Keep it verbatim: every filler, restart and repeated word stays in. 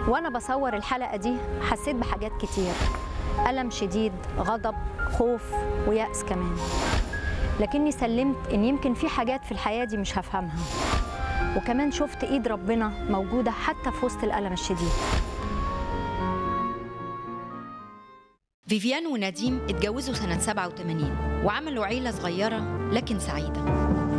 وأنا بصور الحلقة دي حسيت بحاجات كتير، ألم شديد، غضب، خوف ويأس كمان. لكني سلمت إن يمكن في حاجات في الحياة دي مش هفهمها، وكمان شفت إيد ربنا موجودة حتى في وسط الألم الشديد. فيفيان ونديم اتجوزوا سنة سبعة وثمانين وعملوا عيلة صغيرة لكن سعيدة.